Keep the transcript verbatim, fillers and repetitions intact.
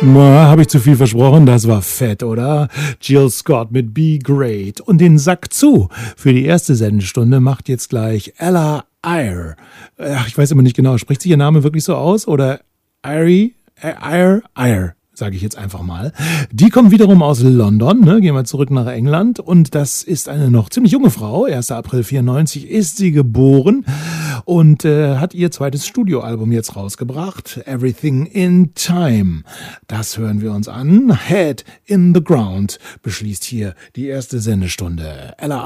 Habe ich zu viel versprochen? Das war fett, oder? Jill Scott mit Be Great. Und den Sack zu für die erste Sendestunde macht jetzt gleich Ella Eyre. Ach, ich weiß immer nicht genau, spricht sich ihr Name wirklich so aus? Oder Eyre? Eyre? Eyre, sage ich jetzt einfach mal. Die kommt wiederum aus London, ne? Gehen wir zurück nach England. Und das ist eine noch ziemlich junge Frau. erster April vierundneunzig ist sie geboren und äh, hat ihr zweites Studioalbum jetzt rausgebracht. Everything in Time. Das hören wir uns an. Head in the Ground beschließt hier die erste Sendestunde. Ella